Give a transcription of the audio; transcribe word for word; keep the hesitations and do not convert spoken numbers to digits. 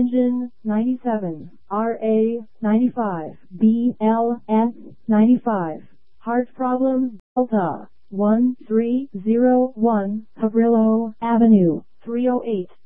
Engine ninety-seven, R A ninety-five, B L S ninety-five. Heart problem, Delta one three zero one, Cabrillo Avenue, three oh eight.